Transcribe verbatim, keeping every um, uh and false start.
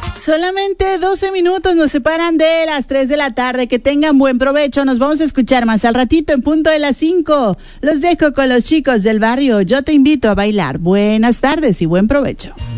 Solamente doce minutos nos separan de las tres de la tarde. Que tengan buen provecho. Nos vamos a escuchar más al ratito en punto de las cinco. Los dejo con los chicos del barrio. Yo te invito a bailar. Buenas tardes y buen provecho.